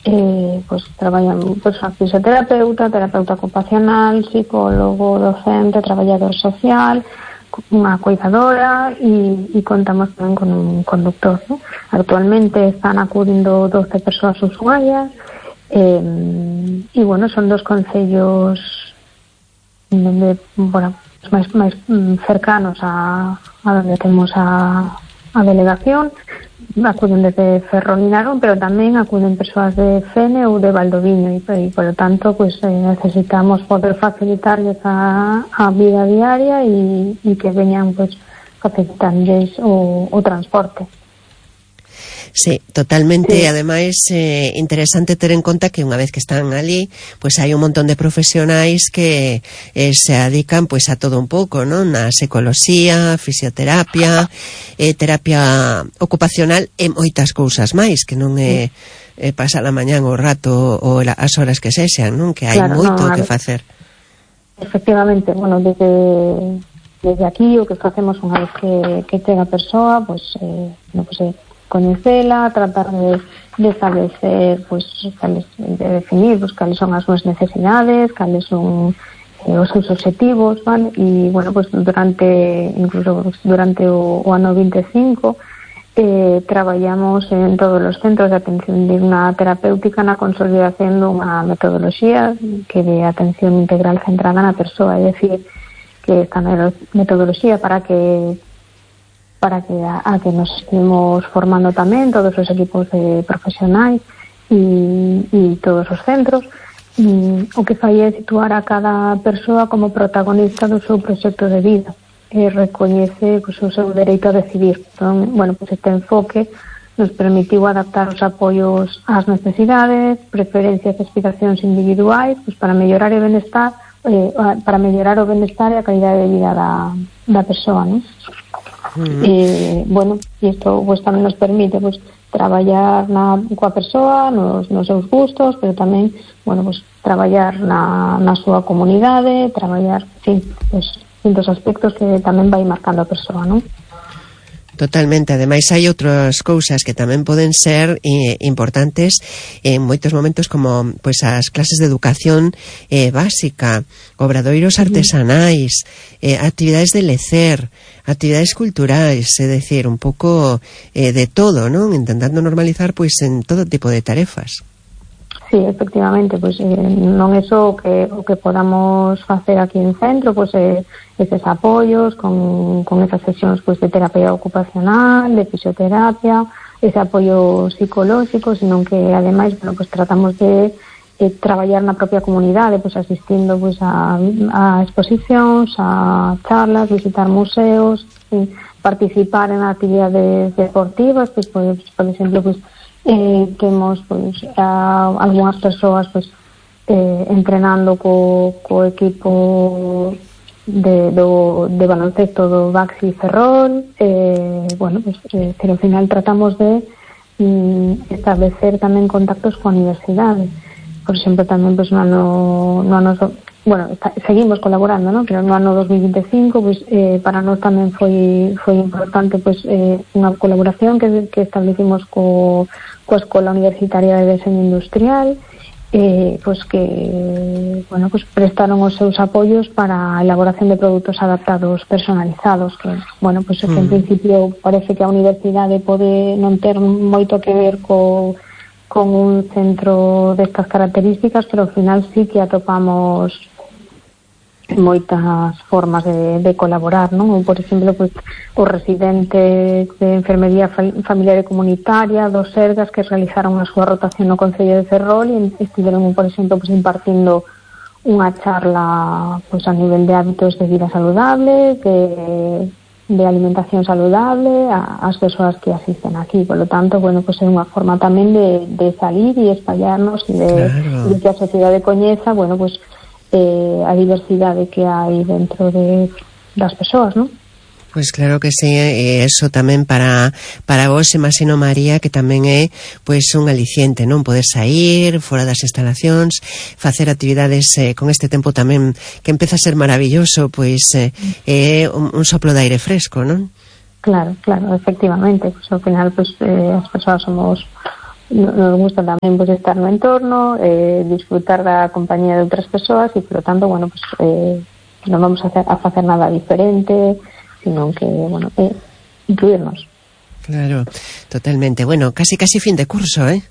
pois traballan pois a fisioterapeuta, terapeuta ocupacional, psicólogo, docente, traballador social, unha cuidadora e contamos tamén con un conductor, ¿no? Actualmente están acudindo 12 persoas usuarias e bueno, son dos concellos donde, bueno, máis cercanos a donde temos a delegación. Acuden desde Ferrol e Narón, pero tamén acuden persoas de Fene ou de Valdoviño e polo tanto pues, necesitamos poder facilitarles a vida diaria e que veñan pues, facilitarles o transporte. Sí, totalmente. Sí. Ademais, interesante ter en conta que unha vez que están ali, pois hai un montón de profesionais que se dedican pois a todo un pouco, non? A psicoloxía, fisioterapia, terapia ocupacional e moitas cousas máis, que non é pasar a mañán o rato ou as horas que sexan, non? Que hai moito que facer. Efectivamente, bueno, desde aquí o que facemos unha vez que chega a persoa, pois, coñecela, tratar de establecer, pues, de definir pues, cales son as súas necesidades, cales son os seus objetivos, vale? E, bueno, pues, incluso durante o ano 25 traballamos en todos os centros de atención digna terapéutica na consolidación dunha metodoloxía que de atención integral centrada na persoa, é dicir, que esta metodoloxía para que nos estemos formando tamén todos os equipos de profesionais e todos os centros, o que fai é situar a cada persoa como protagonista do seu proxecto de vida e recoñece pues, o seu dereito a decidir. Entón, bueno, pues este enfoque nos permitiu adaptar os apoios ás necesidades, preferencias e aspiracións individuais pues, para mellorar o benestar e a calidade de vida da persoa, ¿no? Bueno, e isto pues, tamén nos permite pues, traballar coa persoa nos seus gustos, pero tamén bueno, pues, traballar na súa comunidade, traballar pues, distintos aspectos que tamén vai marcando a persoa, non? Totalmente, ademais hai outras cousas que tamén poden ser importantes en moitos momentos como pois as clases de educación básica, obradoiros artesanais, actividades de lecer, actividades culturais, é dicir, un pouco de todo, non? Intentando normalizar pois en todo tipo de tarefas. Sí, efectivamente, pues non é só o que podamos facer aquí en centro, pues eses apoios con esas sesións pues, de terapia ocupacional, de fisioterapia, ese apoio psicolóxico, sino que ademais, bueno, pues tratamos de traballar na propia comunidade, pues asistindo pues a exposicións, a charlas, visitar museos, participar en actividades deportivas, pues por exemplo, pues temos pues, algunhas persoas pues, entrenando co equipo de baloncesto do Baxi Ferrol, bueno, pues, pero ao final tratamos de establecer tamén contactos coa universidade. Por exemplo, tamén pues, no ano seguimos colaborando, ¿no? Pero no ano 2025 pues, para nós tamén foi importante pues, unha colaboración que establecimos coa Escola Universitaria de Deseño Industrial, pues que bueno, pues prestaron os seus apoios para a elaboración de produtos adaptados personalizados, que bueno, pues en principio parece que a universidade pode non ter moito que ver con un centro destas características, pero ao final sí que atopamos moitas formas de colaborar, non? Por exemplo, pues, os residentes de enfermería familiar e comunitaria dos Sergas que realizaron a súa rotación no Concello de Ferrol e estiveron, por exemplo, pues, impartindo unha charla pues, a nivel de hábitos de vida saludable, de alimentación saludable ás persoas que asisten aquí. Por lo tanto, bueno, pues é unha forma tamén de salir e espallarnos e de que a sociedade coñeza, bueno, pues a diversidade que hai dentro das persoas, non? Pois claro que sí, e eso tamén para vos, imagino, María, que tamén é pois un aliciente, non? Poder sair fora das instalacións, facer actividades con este tempo tamén que empeza a ser maravilloso, pois é un soplo de aire fresco, non? Claro, efectivamente, pues, ao final pues, as persoas somos nos gusta tamén pues estar no entorno, disfrutar da compañía de outras persoas e, por lo tanto, bueno, pues non vamos a facer nada diferente, sino que, bueno, incluirnos. Claro, totalmente. Bueno, casi fin de curso, ¿eh?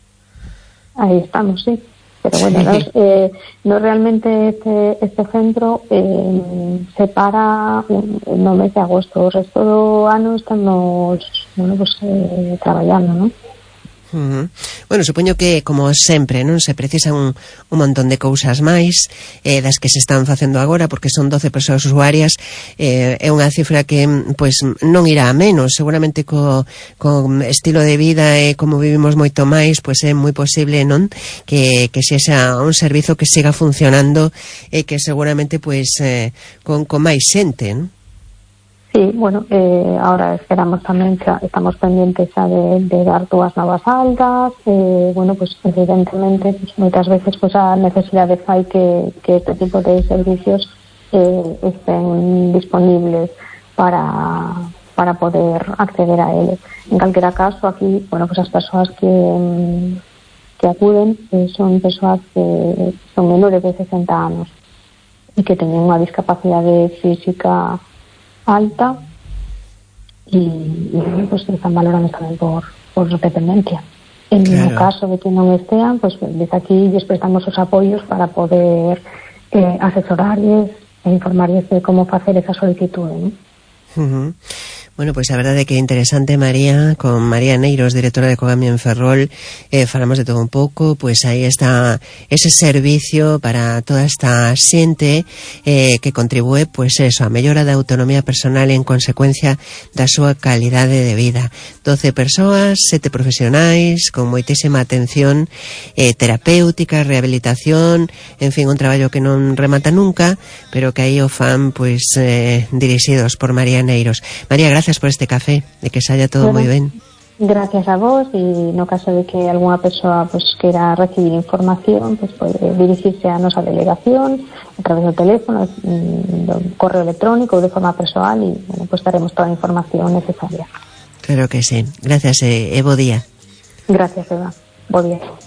Ahí estamos, sí. Pero bueno, no realmente este centro se para no mes de agosto. O resto do ano estamos, bueno, pues traballando, ¿no? Bueno, supoño que, como sempre, non se precisan un montón de cousas máis das que se están facendo agora, porque son 12 persoas usuarias. É unha cifra que, pois, non irá a menos. Seguramente co estilo de vida e como vivimos moito máis, pois é moi posible, non, que sexa un servizo que siga funcionando e que seguramente, pois, con máis xente, non? Sí, bueno, ahora esperamos tamén que estamos pendientes xa de dar 2 novas altas, bueno, pues evidentemente pues, moitas veces pues, a necesidade fai que este tipo de servicios estén disponibles para poder acceder a eles. En calquera caso, aquí, bueno, pues as persoas que acuden son persoas que son menores de 60 anos e que teñen unha discapacidade física alta y pues están valorados tamén por dependencia. En o caso de que non estean, pues desde aquí lles prestamos os apoios para poder asesorarles e informarles de como facer esa solicitude, ¿no? Bueno, pois a verdade é que é interesante, María, con María Neiros, directora de Cogami en Ferrol, falamos de todo un pouco, pois aí está ese servicio para toda esta xente que contribúe, pois eso, a mellora da autonomía personal e en consecuencia da súa calidade de vida. 12 persoas, 7 profesionais, con moitísima atención terapéutica, rehabilitación, en fin, un traballo que non remata nunca, pero que aí o fan, pois, dirixidos por María Neiros. María, gracias por este café, de que saia todo moi ben. Gracias a vos, e no caso de que algunha persoa pues, queira recibir información, pues, pode dirigirse a nosa delegación a través do teléfono, do correo electrónico ou de forma persoal, e bueno, pues, daremos toda a información necesaria. Claro que sí. Gracias e bo día. Gracias, Eva. Bo día.